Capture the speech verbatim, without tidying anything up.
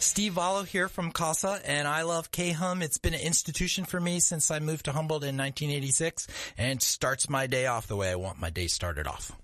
Steve Vallo here from CASA, and I love K-Hum. It's been an institution for me since I moved to Humboldt in nineteen eighty-six, and starts my day off the way I want my day started off.